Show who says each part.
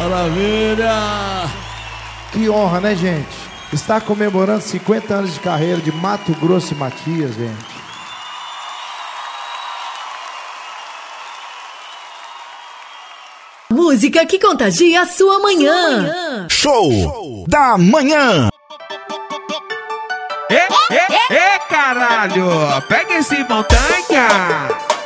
Speaker 1: Maravilha!
Speaker 2: Que honra, né, gente? Está comemorando 50 anos de carreira de Mato Grosso e Matias, gente.
Speaker 3: Música que contagia a sua manhã.
Speaker 4: Show da manhã.
Speaker 5: Caralho! Pega esse montanha!